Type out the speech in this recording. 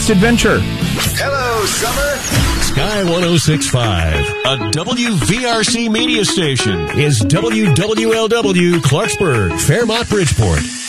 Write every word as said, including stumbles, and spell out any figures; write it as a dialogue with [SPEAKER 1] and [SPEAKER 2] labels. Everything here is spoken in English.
[SPEAKER 1] next adventure.
[SPEAKER 2] Hello, summer.
[SPEAKER 3] Sky one oh six point five, a W V R C media station, is W W L W Clarksburg, Fairmont, Bridgeport.